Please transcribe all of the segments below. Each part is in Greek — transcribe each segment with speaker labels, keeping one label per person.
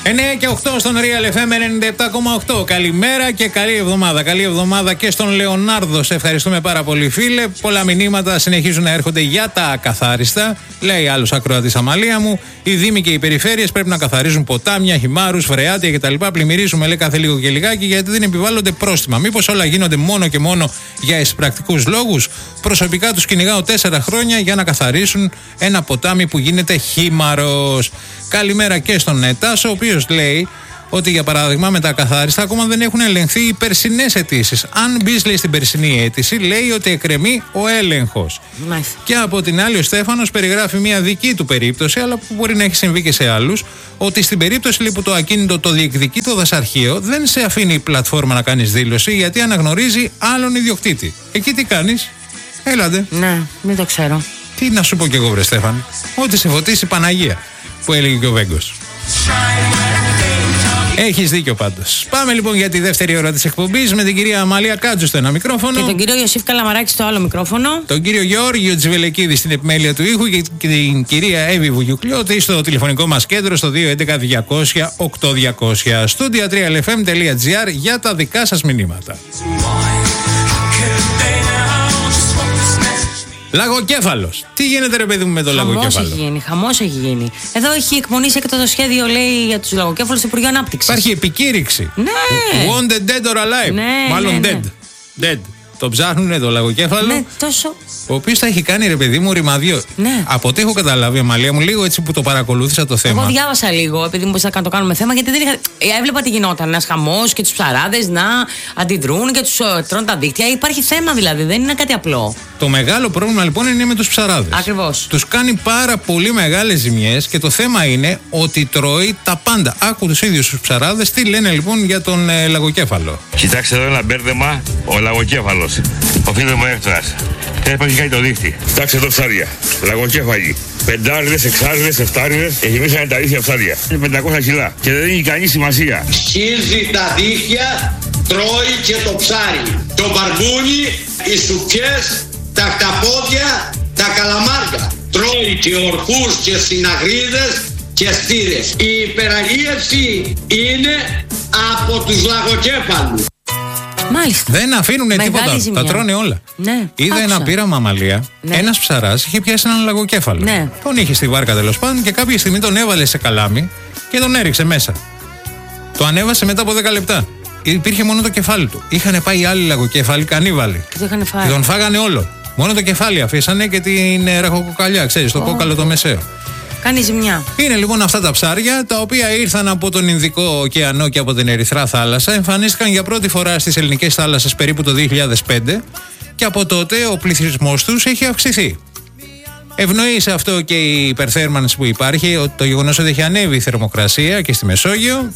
Speaker 1: 9 και 8 στον Real FM 97,8. Καλημέρα και καλή εβδομάδα. Καλή εβδομάδα και στον Λεωνάρδο. Σε ευχαριστούμε πάρα πολύ, φίλε. Πολλά μηνύματα συνεχίζουν να έρχονται για τα ακαθάριστα. Λέει άλλος ακροατής, Αμαλία μου, οι δήμοι και οι περιφέρειες πρέπει να καθαρίζουν ποτάμια, χυμάρους, φρεάτια κτλ. Πλημμυρίζουμε, λέει, κάθε λίγο και λιγάκι, γιατί δεν επιβάλλονται πρόστιμα. Μήπως όλα γίνονται μόνο και μόνο για εισπρακτικούς λόγους? Προσωπικά τους κυνηγάω 4 χρόνια για να καθαρίσουν ένα ποτάμι που γίνεται χήμαρος. Καλημέρα και στον Τάσο, ο οποίος λέει ότι, για παράδειγμα, με τα ακαθάριστα ακόμα δεν έχουν ελεγχθεί οι περσινές αιτήσεις. Αν μπεις, λέει, στην περσινή αίτηση, λέει ότι εκκρεμεί ο έλεγχος. Και από την άλλη, ο Στέφανος περιγράφει μια δική του περίπτωση, αλλά που μπορεί να έχει συμβεί και σε άλλους, ότι στην περίπτωση, λέει, που το ακίνητο το διεκδικεί το δασαρχείο, δεν σε αφήνει η πλατφόρμα να κάνεις δήλωση, γιατί αναγνωρίζει άλλον ιδιοκτήτη. Εκεί τι κάνεις? Έλατε.
Speaker 2: Ναι, δεν το ξέρω.
Speaker 1: Τι να σου πω κι εγώ, βρε Στέφανη? Ότι σε φωτίσει η Παναγία, που έλεγε και ο Βέγκος. Έχεις δίκιο πάντως. Πάμε λοιπόν για τη δεύτερη ώρα της εκπομπής με την κυρία Αμαλία Κάτζου στο ένα μικρόφωνο.
Speaker 2: Και τον κύριο Ιωσήφ Καλαμαράκη στο άλλο μικρόφωνο.
Speaker 1: Τον κύριο Γεώργιο Τζιβελεκίδη στην επιμέλεια του ήχου και την κυρία Εύη Βουγιουκλώτη στο τηλεφωνικό μας κέντρο στο 211-200-8200. Studio3lfm.gr για τα δικά σας μηνύματα. Λαγοκέφαλος. Τι γίνεται, ρε παιδί μου, με το λαγοκέφαλο?
Speaker 2: Χαμός έχει γίνει. Εδώ έχει εκπονήσει και το σχέδιο, λέει, για τους λαγοκέφαλους στο Υπουργείο Ανάπτυξης.
Speaker 1: Υπάρχει επικήρυξη.
Speaker 2: Ναι.
Speaker 1: Wanted dead or alive.
Speaker 2: Ναι,
Speaker 1: μάλλον
Speaker 2: ναι,
Speaker 1: dead. Dead. Το ψάχνουνε το λαγοκέφαλο.
Speaker 2: Ναι, τόσο.
Speaker 1: Ο οποίος θα έχει κάνει, ρε παιδί μου, ρημαδιό.
Speaker 2: Ναι.
Speaker 1: Από ό,τι έχω καταλάβει, Αμαλία μου, λίγο έτσι που το παρακολούθησα το θέμα.
Speaker 2: Εγώ διάβασα λίγο, επειδή μου να το κάνουμε θέμα, γιατί δεν είχα. Έβλεπα τι γινόταν. Ένας χαμός και τους ψαράδες να αντιδρούν και τους τρώνε τα δίκτυα. Υπάρχει θέμα δηλαδή, δεν είναι κάτι απλό. Το μεγάλο πρόβλημα λοιπόν είναι με τους ψαράδες. Ακριβώς.
Speaker 1: Τους κάνει πάρα πολύ μεγάλες ζημιές και το θέμα είναι ότι τρώει τα πάντα. Άκου τους ίδιους τους ψαράδες τι λένε λοιπόν για τον λαγοκέφαλο.
Speaker 3: Κοιτάξτε εδώ ένα μπέρδεμα, ο λαγοκέφαλος. Ο φίλος μου Έκτορας. Έχει κάνει το δίχτυ. Κοιτάξτε εδώ ψάρια. Λαγοκέφαλοι. 5άριδες, 6άριδες, 7άριδες. Έχει μέσα είναι τα αλήθεια ψάρια. Είναι 500 κιλά. Και δεν έχει κανεί σημασία.
Speaker 4: Σχίζει τα δίχτυα, τρώει και το ψάρι. Το μπαρμπούνι, οι σουκιές, τα χταπόδια, τα καλαμάρια. Τρώει και ορκούς και συναγρίδες και στήρες. Η υπεραλίευση είναι από τους λαγοκέφαλους.
Speaker 2: Μάλιστα.
Speaker 1: Δεν αφήνουν τίποτα. Τα τρώνε όλα.
Speaker 2: Ναι.
Speaker 1: Είδα ένα πείραμα, Αμαλία.
Speaker 2: Ναι.
Speaker 1: Ένας ψαράς είχε πιάσει έναν λαγοκέφαλο.
Speaker 2: Ναι.
Speaker 1: Τον είχε στη βάρκα τέλος πάντων και κάποια στιγμή τον έβαλε σε καλάμι και τον έριξε μέσα. Το ανέβασε μετά από 10 λεπτά. Υπήρχε μόνο το κεφάλι του. Είχαν πάει άλλοι λαγοκέφαλοι, κανίβαλοι.
Speaker 2: Και το είχαν φάει.
Speaker 1: Και τον φάγανε όλο. Μόνο το κεφάλι αφήσανε και την ραχοκοκαλιά, ξέρεις, το κόκαλο το μεσαίο.
Speaker 2: Κάνει ζημιά.
Speaker 1: Είναι λοιπόν αυτά τα ψάρια τα οποία ήρθαν από τον Ινδικό ωκεανό και από την Ερυθρά θάλασσα. Εμφανίστηκαν για πρώτη φορά στις ελληνικές θάλασσες περίπου το 2005 και από τότε ο πληθυσμός τους έχει αυξηθεί. Ευνοεί σε αυτό και η υπερθέρμανση που υπάρχει, το γεγονός ότι έχει ανέβει η θερμοκρασία και στη Μεσόγειο.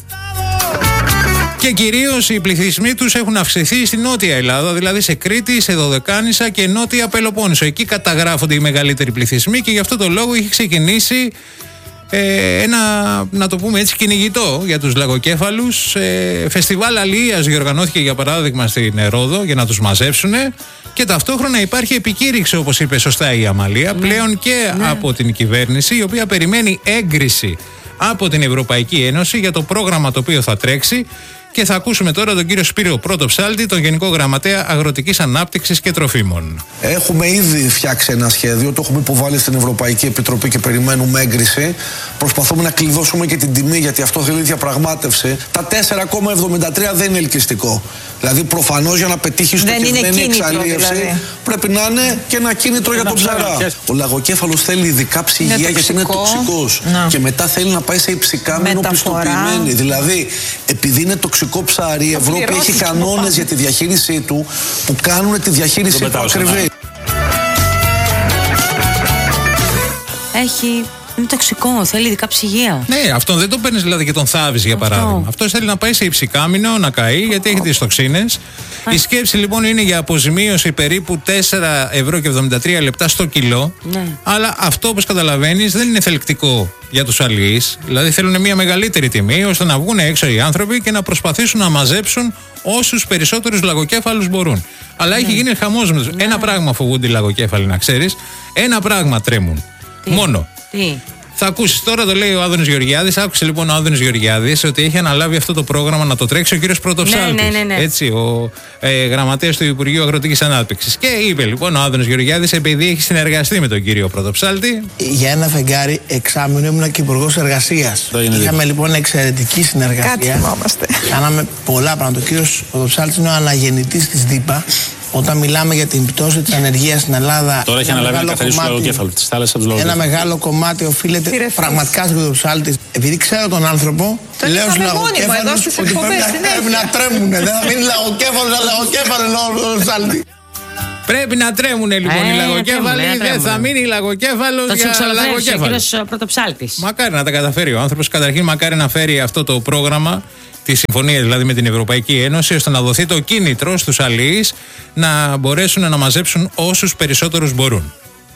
Speaker 1: Και κυρίως οι πληθυσμοί τους έχουν αυξηθεί στη Νότια Ελλάδα, δηλαδή σε Κρήτη, σε Δωδεκάνησα και Νότια Πελοπόννησο. Εκεί καταγράφονται οι μεγαλύτεροι πληθυσμοί και γι' αυτό το λόγο έχει ξεκινήσει ένα, να το πούμε έτσι, κυνηγητό για τους λαγοκέφαλους. Φεστιβάλ αλληλείας διοργανώθηκε για παράδειγμα στην Ρόδο για να τους μαζέψουν και ταυτόχρονα υπάρχει επικήρυξη, όπως είπε σωστά η Αμαλία, πλέον και από την κυβέρνηση, η οποία περιμένει έγκριση από την Ευρωπαϊκή Ένωση για το πρόγραμμα το οποίο θα τρέξει. Και θα ακούσουμε τώρα τον κύριο Σπύριο Πρωτοψάλτη, τον Γενικό Γραμματέα Αγροτικής Ανάπτυξης και Τροφίμων.
Speaker 5: Έχουμε ήδη φτιάξει ένα σχέδιο, το έχουμε υποβάλει στην Ευρωπαϊκή Επιτροπή και περιμένουμε έγκριση. Προσπαθούμε να κλειδώσουμε και την τιμή, γιατί αυτό θέλει διαπραγμάτευση. Τα 4,73 δεν είναι ελκυστικό. Δηλαδή, προφανώς για να πετύχει στοχευμένη εξαλείευση δηλαδή, πρέπει να είναι και ένα κίνητρο για τον ψαρά. Ο λαγοκέφαλος θέλει ειδικά ψυγεία γιατί είναι τοξικός. Και μετά θέλει να πάει σε υψηκάμενο πιστοποιημένη. Δηλαδή, επειδή είναι τοξικό ψάρι, η Ευρώπη έχει κανόνες για τη διαχείρισή του που κάνουν τη διαχείρισή του ακριβή.
Speaker 2: Είναι τοξικό, θέλει ειδικά ψυγεία.
Speaker 1: Ναι, αυτόν δεν τον παίρνει δηλαδή και τον θάβεις για παράδειγμα. Αυτό θέλει να πάει σε υψηκάμινο, να καεί, γιατί έχει τις τοξίνες. Η σκέψη λοιπόν είναι για αποζημίωση περίπου 4,73 στο κιλό. Ναι. Αλλά αυτό, όπως καταλαβαίνεις, δεν είναι θελκτικό για τους αλληλείς. Δηλαδή θέλουν μια μεγαλύτερη τιμή ώστε να βγουν έξω οι άνθρωποι και να προσπαθήσουν να μαζέψουν όσους περισσότερους λαγοκέφαλους μπορούν. Αλλά έχει γίνει χαμός με τους. Ένα πράγμα φοβούνται οι λαγοκέφαλοι, να ξέρεις. Ένα πράγμα τρέμουν. Μόνο.
Speaker 2: Τι?
Speaker 1: Θα ακούσεις τώρα, το λέει ο Άδωνης Γεωργιάδης. Άκουσε λοιπόν ο Άδωνης Γεωργιάδης ότι έχει αναλάβει αυτό το πρόγραμμα να το τρέξει ο κύριος Πρωτοψάλτης.
Speaker 2: Ναι.
Speaker 1: Έτσι, ο γραμματέας του Υπουργείου Αγροτικής Ανάπτυξης. Και είπε λοιπόν ο Άδωνης Γεωργιάδης, επειδή έχει συνεργαστεί με τον κύριο Πρωτοψάλτη.
Speaker 6: Για ένα φεγγάρι εξάμηνο ήμουν και υπουργός εργασίας. Είχαμε λοιπόν εξαιρετική συνεργασία.
Speaker 7: Κάτι θυμόμαστε.
Speaker 6: Κάναμε πολλά πράγματα. Ο κύριος Πρωτοψάλτης είναι ο αναγεννητής της ΔΥΠΑ. Όταν μιλάμε για την πτώση της ανεργίας στην Ελλάδα.
Speaker 8: Τώρα έχει αναλάβει να καθαρίσει το λογοκέφαλο της θάλασσας.
Speaker 6: Ένα μεγάλο κομμάτι οφείλεται πραγματικά στον Πρωτοψάλτη. Επειδή ξέρω τον άνθρωπο, λέω στους λαγοκέφαλους ότι πρέπει να τρέμουνε. Δεν θα μείνει λαγοκέφαλος, αλλά λαγοκέφαλο ο Πρωτοψάλτη.
Speaker 1: Πρέπει να τρέμουνε λοιπόν οι λαγοκέφαλοι, δεν θα μείνει λαγοκέφαλος για λαγοκέφαλος.
Speaker 2: Ο Πρωτοψάλτης.
Speaker 1: Μακάρι να τα καταφέρει ο άνθρωπος. Καταρχήν, μακάρι να φέρει αυτό το πρόγραμμα, τη συμφωνία δηλαδή με την Ευρωπαϊκή Ένωση, ώστε να δοθεί το κίνητρο στους αλληλείς να μπορέσουν να μαζέψουν όσους περισσότερους μπορούν.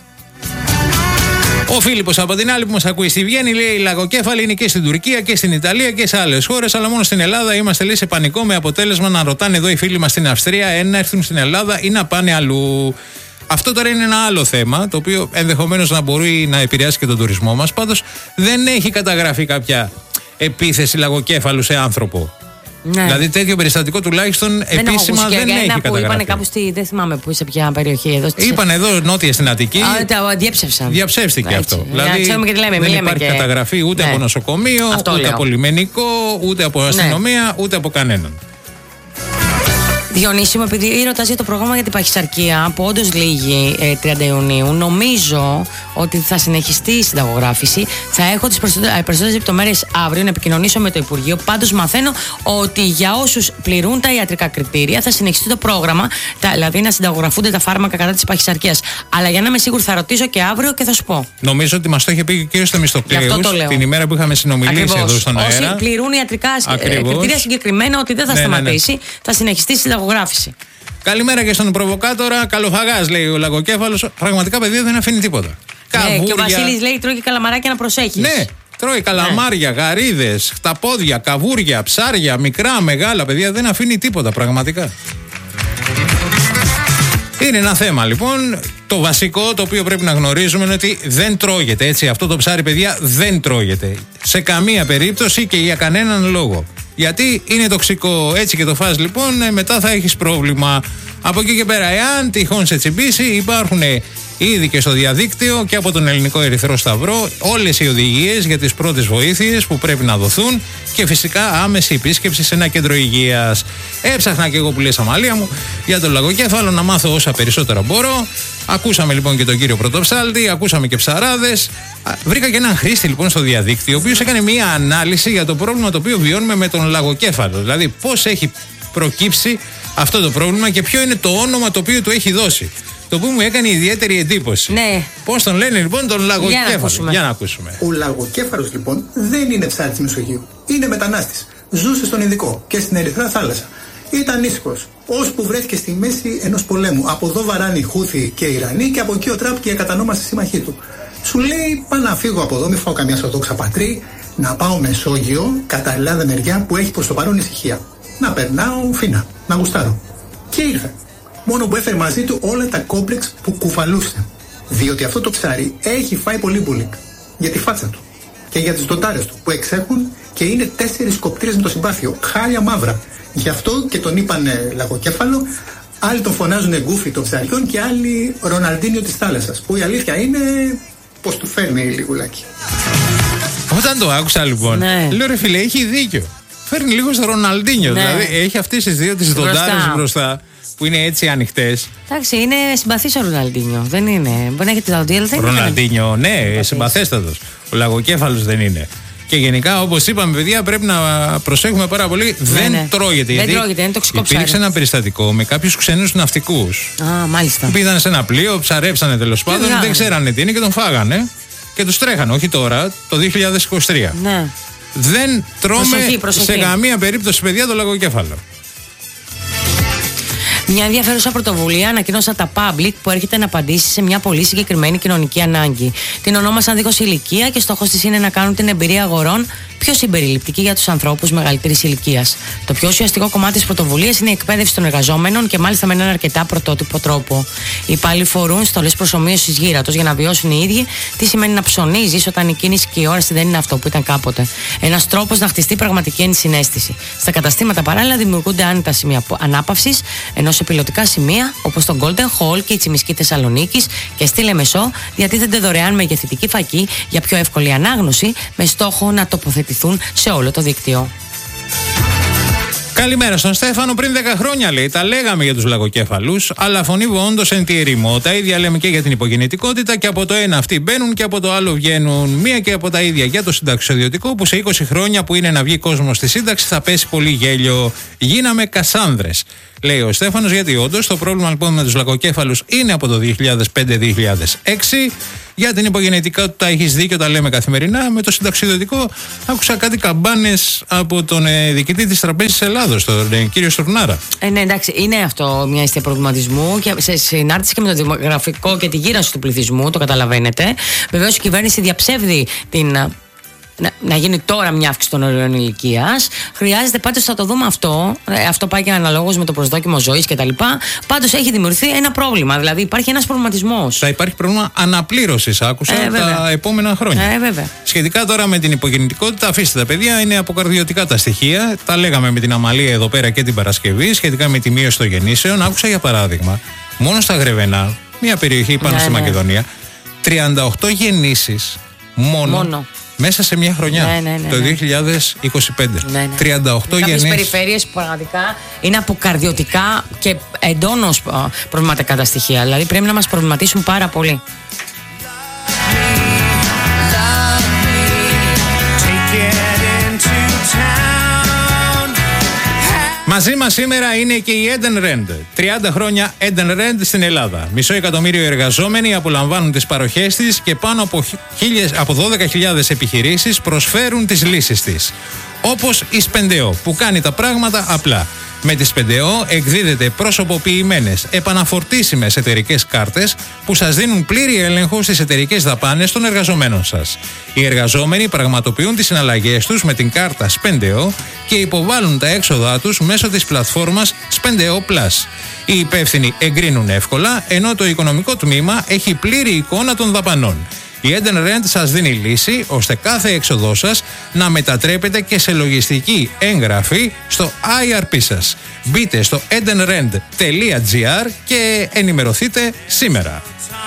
Speaker 1: Ο Φίλιππος από την άλλη που μας ακούει στη Βιέννη λέει: οι λαγοκέφαλοι είναι και στην Τουρκία και στην Ιταλία και σε άλλες χώρες, αλλά μόνο στην Ελλάδα είμαστε λέει σε πανικό, με αποτέλεσμα να ρωτάνε εδώ οι φίλοι μας στην Αυστρία να έρθουν στην Ελλάδα ή να πάνε αλλού. Αυτό τώρα είναι ένα άλλο θέμα, το οποίο ενδεχομένως να μπορεί να επηρεάσει και τον τουρισμό μας. Πάντως δεν έχει καταγραφεί κάποια επίθεση λαγοκέφαλου σε άνθρωπο. Ναι. Δηλαδή τέτοιο περιστατικό τουλάχιστον επίσημα δεν έχει καταγραφεί.
Speaker 2: Που είπανε κάπου δεν θυμάμαι που, σε ποια περιοχή εδώ.
Speaker 1: Είπαν εδώ νότια στην Αττική.
Speaker 2: Διέψευσαν.
Speaker 1: Διαψεύστηκε αυτό.
Speaker 2: Δηλαδή
Speaker 1: δεν υπάρχει καταγραφή ούτε από νοσοκομείο, ούτε από λιμενικό, ούτε από αστυνομία, ούτε από κανέναν.
Speaker 2: Διονύση μου, επειδή ρωτάς για το πρόγραμμα για την παχυσαρκία που όντως λύγει 30 Ιουνίου, νομίζω ότι θα συνεχιστεί η συνταγογράφηση. Θα έχω τις περισσότερες λεπτομέρειες αύριο να επικοινωνήσω με το Υπουργείο. Πάντως μαθαίνω ότι για όσους πληρούν τα ιατρικά κριτήρια θα συνεχιστεί το πρόγραμμα, δηλαδή να συνταγογραφούνται τα φάρμακα κατά της παχυσαρκίας. Αλλά για να είμαι σίγουρη θα ρωτήσω και αύριο και θα σου πω.
Speaker 1: Νομίζω ότι μας το είχε πει ο κ. Θεμιστοκλέους την ημέρα που είχαμε συνομιλήσει εδώ στον αέρα.
Speaker 2: Όσοι πληρούν ιατρικά κριτήρια συγκεκριμένα ότι δεν θα σταματήσει, θα συνεχιστεί η συνταγογράφηση.
Speaker 1: Καλημέρα και στον προβοκάτορα. Καλοφαγάς, λέει ο λαγοκέφαλος. Πραγματικά, παιδιά, δεν αφήνει τίποτα.
Speaker 2: Ναι, και ο Βασίλης λέει: τρώει και καλαμαράκια να προσέχεις.
Speaker 1: Ναι, τρώει καλαμάρια, γαρίδες, χταπόδια, καβούρια, ψάρια, μικρά, μεγάλα. Παιδιά, δεν αφήνει τίποτα, πραγματικά. Είναι ένα θέμα λοιπόν. Το βασικό το οποίο πρέπει να γνωρίζουμε είναι ότι δεν τρώγεται. Έτσι, αυτό το ψάρι, παιδιά, δεν τρώγεται. Σε καμία περίπτωση και για κανέναν λόγο. Γιατί είναι τοξικό. Έτσι και το φας λοιπόν, μετά θα έχεις πρόβλημα. Από εκεί και πέρα, εάν τυχόν σε τσιμπήσει, υπάρχουν ήδη και στο διαδίκτυο και από τον Ελληνικό Ερυθρό Σταυρό όλες οι οδηγίες για τις πρώτες βοήθειες που πρέπει να δοθούν και φυσικά άμεση επίσκεψη σε ένα κέντρο υγείας. Έψαχνα και εγώ που λες Αμαλία μου για τον λαγοκέφαλο να μάθω όσα περισσότερα μπορώ. Ακούσαμε λοιπόν και τον κύριο Πρωτοψάλτη, ακούσαμε και ψαράδες. Βρήκα και έναν χρήστη λοιπόν στο διαδίκτυο, ο οποίος έκανε μία ανάλυση για το πρόβλημα το οποίο βιώνουμε με τον λαγοκέφαλο. Δηλαδή πώς έχει προκύψει αυτό το πρόβλημα και ποιο είναι το όνομα το οποίο του έχει δώσει. Το που μου έκανε ιδιαίτερη εντύπωση.
Speaker 2: Ναι.
Speaker 1: Πώς τον λένε λοιπόν τον λαγοκέφαλο. Για να ακούσουμε.
Speaker 9: Ο λαγοκέφαλος λοιπόν δεν είναι ψάρι της Μεσογείου. Είναι μετανάστης. Ζούσε στον Ινδικό και στην Ερυθρά θάλασσα. Ήταν ήσυχος, ώσπου βρέθηκε στη μέση ενός πολέμου. Από εδώ βαράνε οι Χούθοι και οι Ιρανοί και από εκεί ο Τραμπ και η ακατανόμαστη σύμμαχοί του. Σου λέει: πάω να φύγω από εδώ, μην φάω καμιά σωτόξα πατρί, να πάω Μεσόγειο, κατά Ελλάδα μεριά που έχει προς το παρόν ησυχία. Να περνάω φίνα, να γουστάρω. Και ήρθε. Μόνο που έφερε μαζί του όλα τα κόμπλεξ που κουφαλούσε. Διότι αυτό το ψάρι έχει φάει πολύ μπουλικ. Για τη φάτσα του. Και για τις ντοτάρες του που εξέχουν και είναι 4 κοπτήρες με το συμπάθειο. Χάλια μαύρα. Γι' αυτό και τον είπανε λαγοκέφαλο. Άλλοι τον φωνάζουν γκούφι των ψαριών και άλλοι Ροναλντίνιο της θάλασσας. Που η αλήθεια είναι πως του φέρνει λιγουλάκι.
Speaker 1: Όταν το άκουσα λοιπόν, λέω ρε φίλε, έχει δίκιο. Φέρνει λίγο στο Ροναλντίνιο. Ναι. Δηλαδή έχει αυτές τις δύο τις δοντάρες μπροστά που είναι έτσι ανοιχτές.
Speaker 2: Εντάξει, είναι συμπαθής ο Ροναλντίνιο. Δεν είναι. Μπορεί να έχει τη δοντία, αλλά δεν είναι.
Speaker 1: Ροναλντίνιο, ναι, συμπαθέστατος. Ο λαγοκέφαλος δεν είναι. Και γενικά, όπως είπαμε, παιδιά, πρέπει να προσέχουμε πάρα πολύ. Δεν τρώγεται.
Speaker 2: Δεν τρώγεται, είναι τοξικό ψάρι.
Speaker 1: Υπήρξε ένα περιστατικό με κάποιους ξένους ναυτικούς.
Speaker 2: Α, μάλιστα.
Speaker 1: Που πήγαν σε ένα πλοίο, ψαρέψανε τέλος πάντων, δεν ξέρανε τι είναι και τον φάγανε. Και τους τρέχανε, όχι τώρα, το 2023.
Speaker 2: Ναι.
Speaker 1: Δεν τρώμε σε καμία περίπτωση, παιδιά, το λαγοκέφαλο.
Speaker 2: Μια ενδιαφέρουσα πρωτοβουλία ανακοίνωσαν τα Public που έρχεται να απαντήσει σε μια πολύ συγκεκριμένη κοινωνική ανάγκη. Την ονόμασαν δίχως ηλικία και στόχος της είναι να κάνουν την εμπειρία αγορών πιο συμπεριληπτική για τους ανθρώπους μεγαλύτερης ηλικίας. Το πιο ουσιαστικό κομμάτι της πρωτοβουλίας είναι η εκπαίδευση των εργαζόμενων και μάλιστα με έναν αρκετά πρωτότυπο τρόπο. Οι υπάλληλοι φορούν στολές προσομοίωσης γύρατος για να βιώσουν οι ίδιοι τι σημαίνει να ψωνίζεις όταν η κίνηση και η όραση δεν είναι αυτό που ήταν κάποτε. Ένας τρόπος να χτιστεί πραγματική ενσυναίσθηση. Στα καταστήματα παράλληλα δημιουργούνται άνετα σημεία ανάπαυσης, ενώ σε πιλωτικά σημεία όπως το Golden Hall και η Τσιμισκή Θεσσαλονίκης και στη Λεμεσό διατίθενται δωρεάν μεγεθυντική φακή για πιο εύκολη ανάγνωση με στόχο να τοποθετηθούν σε όλο το δίκτυο.
Speaker 1: Καλημέρα στον Στέφανο. Πριν 10 χρόνια, λέει, τα λέγαμε για τους λαγοκέφαλους, αλλά φωνήβω όντως εν τη ερήμο. Τα ίδια λέμε και για την υπογεννητικότητα, και από το ένα αυτοί μπαίνουν και από το άλλο βγαίνουν. Μία και από τα ίδια για το συνταξιδιωτικό, που σε 20 χρόνια που είναι να βγει κόσμος στη σύνταξη θα πέσει πολύ γέλιο. Γίναμε Κασάνδρες, λέει ο Στέφανος, γιατί όντως το πρόβλημα λοιπόν με τους λαγοκέφαλους είναι από το 2005-2006. Για την υπογεννητικότητα έχεις δίκιο, τα λέμε καθημερινά. Με το συνταξιδιωτικό άκουσα κάτι καμπάνες από τον διοικητή της Τραπέζης Ελλάδος, τον κύριο Στουρνάρα.
Speaker 2: Ναι, εντάξει, είναι αυτό μια αίσθηση προβληματισμού και σε συνάρτηση και με το δημογραφικό και τη γύρανση του πληθυσμού, το καταλαβαίνετε. Βεβαίως η κυβέρνηση διαψεύδει να γίνει τώρα μια αύξηση των ορίων ηλικίας. Χρειάζεται πάντως, θα το δούμε αυτό. Αυτό πάει και αναλόγως με το προσδόκιμο ζωής κτλ. Πάντως έχει δημιουργηθεί ένα πρόβλημα. Δηλαδή υπάρχει ένας προβληματισμός.
Speaker 1: Θα υπάρχει πρόβλημα αναπλήρωσης, άκουσα, τα επόμενα χρόνια.
Speaker 2: Βέβαια.
Speaker 1: Σχετικά τώρα με την υπογεννητικότητα, αφήστε τα παιδιά, είναι αποκαρδιωτικά τα στοιχεία. Τα λέγαμε με την Αμαλία εδώ πέρα και την Παρασκευή. Σχετικά με τη μείωση των γεννήσεων, άκουσα για παράδειγμα, μόνο στα Γρεβενά, μια περιοχή πάνω στη Μακεδονία, 38 γεννήσεις μόνο. Μέσα σε μια χρονιά, το 2025. 38 γεννήσεις.
Speaker 2: Κάποιες περιφέρειες που πραγματικά είναι αποκαρδιωτικά και εντόνως προβληματικά τα στοιχεία. Δηλαδή πρέπει να μας προβληματίσουν πάρα πολύ.
Speaker 1: Μαζί μας σήμερα είναι και η Eden Rent. 30 χρόνια Eden Rent στην Ελλάδα. 500.000 εργαζόμενοι απολαμβάνουν τις παροχές της και πάνω από 12.000 επιχειρήσεις προσφέρουν τις λύσεις της. Όπως η Σπεντεό, που κάνει τα πράγματα απλά. Με τη Σπεντεό εκδίδεται προσωποποιημένες, επαναφορτίσιμες εταιρικές κάρτες που σας δίνουν πλήρη έλεγχο στις εταιρικές δαπάνες των εργαζομένων σας. Οι εργαζόμενοι πραγματοποιούν τις συναλλαγές τους με την κάρτα Σπεντεό και υποβάλλουν τα έξοδά τους μέσω της πλατφόρμας Σπεντεό Plus. Οι υπεύθυνοι εγκρίνουν εύκολα, ενώ το οικονομικό τμήμα έχει πλήρη εικόνα των δαπανών. Η Eden Rent σας δίνει λύση ώστε κάθε έξοδό σας να μετατρέπεται και σε λογιστική έγγραφη στο IRP σας. Μπείτε στο edenrent.gr και ενημερωθείτε σήμερα.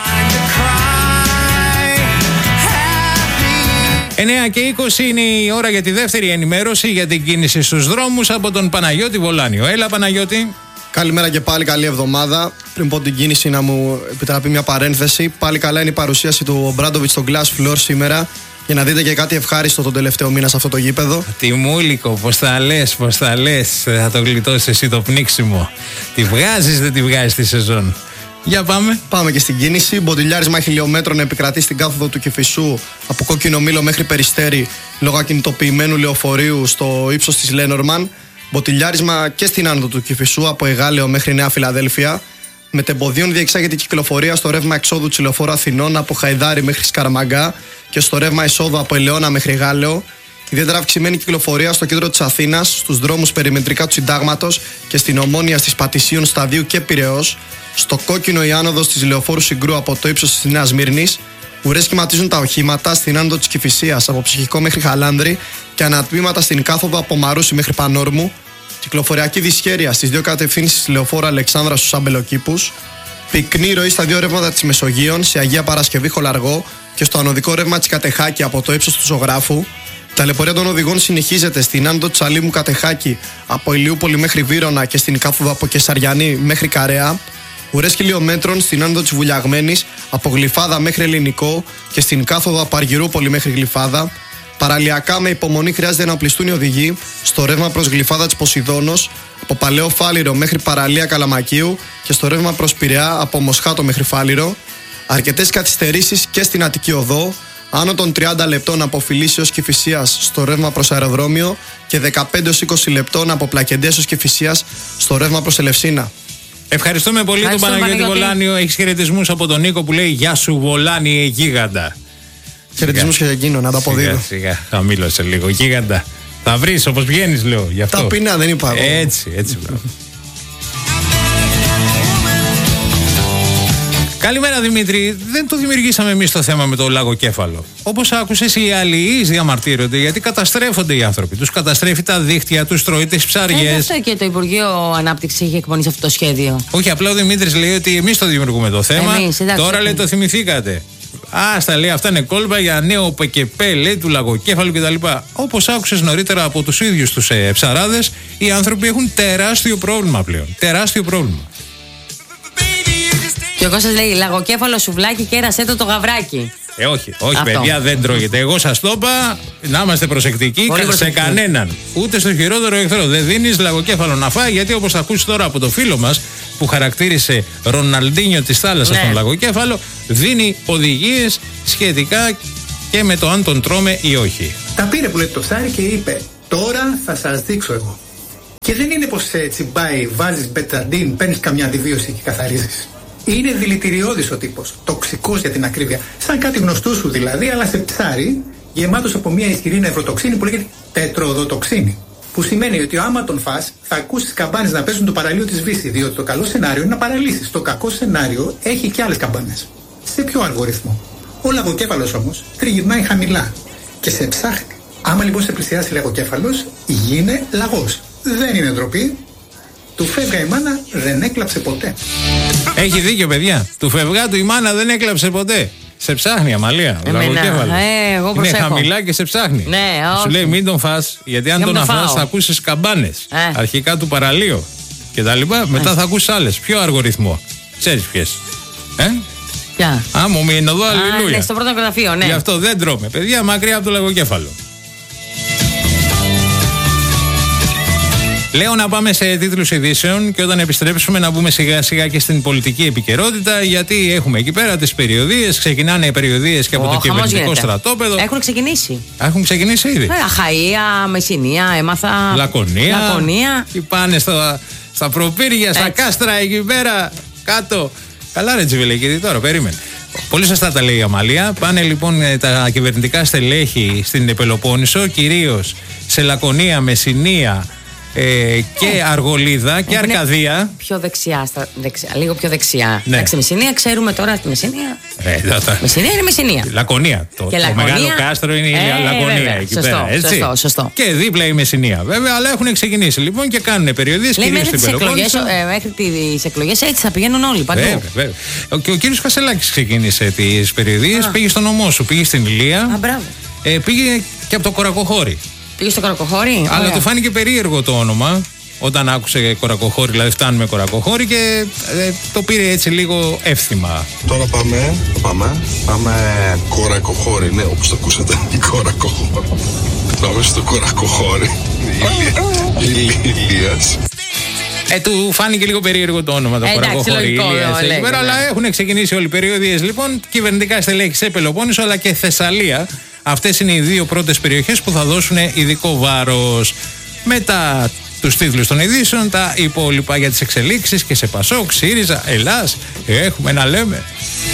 Speaker 1: 9 και 20 είναι η ώρα για τη δεύτερη ενημέρωση για την κίνηση στους δρόμους από τον Παναγιώτη Βολάνιο. Έλα Παναγιώτη.
Speaker 7: Καλημέρα και πάλι, καλή εβδομάδα. Πριν πω την κίνηση, να μου επιτραπεί μια παρένθεση. Πάλι καλά είναι η παρουσίαση του Ομπράντοβιτς στο Glass Floor σήμερα, για να δείτε και κάτι ευχάριστο τον τελευταίο μήνα σε αυτό το γήπεδο.
Speaker 1: Τιμούλικο, πώς τα λες, θα το γλιτώσεις εσύ το πνίξιμο. Τη βγάζεις, δεν τη βγάζεις τη σεζόν. Για πάμε.
Speaker 7: Πάμε και στην κίνηση. Μποτιλιάρισμα χιλιόμετρων επικρατεί στην κάθοδο του Κηφισού από Κόκκινο Μήλο μέχρι Περιστέρι λόγω ακινητοποιημένου λεωφορείου στο ύψος της Λένορμαν. Μποτιλιάρισμα και στην άνοδο του Κηφισού από Εγάλεο μέχρι Νέα Φιλαδέλφια. Μετεμποδίων διεξάγεται η κυκλοφορία στο ρεύμα εξόδου της Λεωφόρου Αθηνών από Χαϊδάρι μέχρι Σκαραμαγκά και στο ρεύμα εισόδου από Ελαιώνα μέχρι Γάλεο. Ιδιαίτερα αυξημένη κυκλοφορία στο κέντρο της Αθήνας, στους δρόμους περιμετρικά του Συντάγματος και στην Ομόνοια στις Πατησίων, Σταδίου και Πειραιώς. Στο κόκκινο η άνοδος της Λεωφόρου Συγκρού από το ύψος της Νέας Μύρνης. Ουρές σχηματίζουν τα οχήματα στην άνοδο της Κηφισίας από Ψυχικό μέχρι Χαλάνδρη και ανατμήματα στην κάθοδο από Μαρούσι μέχρι Πανόρμου. Κυκλοφοριακή δυσχέρεια στις δύο κατευθύνσεις Λεωφόρου Αλεξάνδρα στους Αμπελοκήπους. Πυκνή ροή στα δύο ρεύματα της Μεσογείων, σε Αγία Παρασκευή Χολαργό και στο ανωδικό ρεύμα της Κατεχάκη από το ύψος του Ζωγράφου. Η ταλαιπωρία των οδηγών συνεχίζεται στην άνοδο της Αλήμου Κατεχάκη από Ηλιούπολη μέχρι Βύρωνα και στην κάθοδο από Κεσαριανή μέχρι Καρέα. Ουρές χιλιόμετρων στην άνοδο της Βουλιαγμένης από Γλυφάδα μέχρι Ελληνικό και στην κάθοδο από Αργυρούπολη μέχρι Γλυφάδα. Παραλιακά με υπομονή χρειάζεται να οπλιστούν οι οδηγοί στο ρεύμα προς Γλυφάδα της Ποσειδώνος από Παλαιό Φάληρο μέχρι Παραλία Καλαμακίου και στο ρεύμα προς Πειραιά από Μοσχάτο μέχρι Φάληρο. Αρκετές καθυστερήσεις και στην Αττική Οδό, άνω των 30 λεπτών από Φιλίσσεως Κηφισίας στο ρεύμα προς Αεροδρόμιο και 15-20 λεπτών από Πλακεντέσεως Κηφισίας στο ρεύμα προς Ελευσίνα.
Speaker 1: Ευχαριστούμε πολύ τον Παναγιώτη Βολάνιο. Έχεις χαιρετισμούς από τον Νίκο που λέει «Γεια σου Βολάνιε γίγαντα».
Speaker 7: Χαιρετισμούς και για εκείνο, να τα αποδίδω.
Speaker 1: Σιγά, χαμήλωσε λίγο. Γίγαντα. Θα βρεις όπως βγαίνεις, λέω. Γι' αυτό.
Speaker 7: Ταπεινά, δεν είπα.
Speaker 1: Έτσι. Καλημέρα Δημήτρη. Δεν το δημιουργήσαμε εμείς το θέμα με το λαγοκέφαλο. Όπως άκουσες, οι αλληλείς διαμαρτύρονται γιατί καταστρέφονται οι άνθρωποι. Τους καταστρέφει τα δίχτυα, τους τρώει τις ψαριές.
Speaker 2: Αυτό και το Υπουργείο Ανάπτυξης έχει εκπονήσει αυτό το σχέδιο.
Speaker 1: Όχι, απλά ο Δημήτρης λέει ότι εμείς το δημιουργούμε το θέμα. Τώρα λέει το θυμηθήκατε. Άστα, λέει, αυτά είναι κόλπα για νέο ΠΚΠ, λέει, του λαγοκέφαλου κτλ. Όπως άκουσες νωρίτερα από τους ίδιους τους ψαράδες, οι άνθρωποι έχουν τεράστιο πρόβλημα πλέον. Τεράστιο πρόβλημα.
Speaker 2: Και ο Κώστας λέει: λαγοκέφαλο σουβλάκι, κέρασέ το γαβράκι.
Speaker 1: Όχι, παιδιά, δεν τρώγεται. Εγώ σας το είπα, να είμαστε προσεκτικοί σε κανέναν. Ούτε στο χειρότερο εχθρό. Δεν δίνεις λαγοκέφαλο να φάει, γιατί όπως θα ακούσει τώρα από το φίλο μας που χαρακτήρισε Ροναλντίνιο της θάλασσας τον λαγοκέφαλο, δίνει οδηγίες σχετικά και με το αν τον τρώμε ή όχι.
Speaker 9: Τα πήρε που λέει το ψάρι και είπε: τώρα θα σας δείξω εγώ. Και δεν είναι πως τσιμπάει, βάζεις μπεταντίν, παίρνεις καμιά αντιβίωση και καθαρίζεις. Είναι δηλητηριώδης ο τύπος, τοξικός για την ακρίβεια. Σαν κάτι γνωστό σου δηλαδή, αλλά σε ψάρι, γεμάτος από μια ισχυρή νευροτοξίνη που λέγεται τετροδοτοξίνη. Που σημαίνει ότι άμα τον φας, θα ακούσεις καμπάνες να παίζουν το παραλίο της Βύση. Διότι το καλό σενάριο είναι να παραλύσεις. Το κακό σενάριο έχει και άλλες καμπάνες. Σε ποιο αργό ρυθμό. Ο λαγοκέφαλος όμως τριγυρνάει χαμηλά και σε ψάχνει. Άμα λοιπόν σε πλησιάσει λαγοκέφαλος, γίνει λαγός. Δεν είναι ντροπή. Του φεύγα η μάνα, δεν έκλαψε ποτέ.
Speaker 1: Έχει δίκιο, παιδιά. Του φευγάτου η μάνα δεν έκλαψε ποτέ. Σε ψάχνει, Αμαλία.
Speaker 2: Εγώ
Speaker 1: είναι χαμηλά και σε ψάχνει.
Speaker 2: Ναι,
Speaker 1: σου λέει μην τον φας, γιατί αν τον αφάς θα ακούσεις καμπάνες. Αρχικά του παραλίο και τα λοιπά. Μετά θα ακούσεις άλλες. Πιο αργό ρυθμό. Ξέρεις ποιες.
Speaker 2: Ποια?
Speaker 1: Μου μείνω εδώ, αλληλούια.
Speaker 2: Ναι, στο πρώτο γραφείο, ναι.
Speaker 1: Γι' αυτό δεν τρώμε, παιδιά, μακριά από το λαγοκέφαλο. Λέω να πάμε σε τίτλους ειδήσεων και όταν επιστρέψουμε να μπούμε σιγά σιγά και στην πολιτική επικαιρότητα, γιατί έχουμε εκεί πέρα τις περιοδίες, ξεκινάνε οι περιοδίες και από το κυβερνητικό στρατόπεδο.
Speaker 2: Έχουν ξεκινήσει.
Speaker 1: Έχουν ξεκινήσει ήδη.
Speaker 2: Αχαΐα, Μεσσηνία, έμαθα.
Speaker 1: Λακωνία. Και πάνε στα προπύργια, στα κάστρα εκεί πέρα κάτω. Καλά ρε Τσιβιλεκίδη, τώρα περίμενε. Πολύ σωστά τα λέει η Αμαλία. Πάνε λοιπόν τα κυβερνητικά στελέχη στην Πελοπόννησο, κυρίως σε Λακωνία, Μεσσηνία, και Αργολίδα και Αρκαδία.
Speaker 2: Πιο δεξιά, λίγο πιο δεξιά. Εντάξει, Μεσσηνία, ξέρουμε τώρα τη Μεσσηνία. Μεσσηνία είναι Μεσσηνία.
Speaker 1: Λακωνία. Το μεγάλο κάστρο είναι η Λακωνία εκεί πέρα.
Speaker 2: Σωστό.
Speaker 1: Και δίπλα η Μεσσηνία. Βέβαια, αλλά έχουν ξεκινήσει λοιπόν και κάνουν περιοδίες κυρίως στην Πελοπόννησο.
Speaker 2: Μέχρι τις εκλογές έτσι θα πηγαίνουν όλοι παντού.
Speaker 1: Βέβαια. Και ο κύριος Κασελάκης ξεκίνησε τις περιοδίες, πήγε στον ομό σου, πήγε στην Ηλία. Πήγε και από το Κορακοχώρι.
Speaker 2: Πήγε στο Κορακοχώρι.
Speaker 1: Αλλά του φάνηκε περίεργο το όνομα όταν άκουσε Κορακοχώρι, δηλαδή φτάνουμε Κορακοχώρι και το πήρε έτσι λίγο εύθυμα.
Speaker 10: Τώρα πάμε Κορακοχώρι, ναι, όπως το ακούσατε, Κορακοχώρι. Πάμε στο Κορακοχώρι, Ηλίας.
Speaker 1: Του φάνηκε λίγο περίεργο το όνομα, το Κορακοχώρι, Ηλίας, αλλά έχουν ξεκινήσει όλοι οι περιοδίες λοιπόν, κυβερνητικά στελέχη σε Πελοπόννησο αλλά και Θεσσαλία. Αυτές είναι οι δύο πρώτες περιοχές που θα δώσουν ειδικό βάρος. Μετά τους τίτλους των ειδήσεων, τα υπόλοιπα για τις εξελίξεις και σε Πασόκ, ΣΥΡΙΖΑ, Ελλάς, έχουμε να λέμε.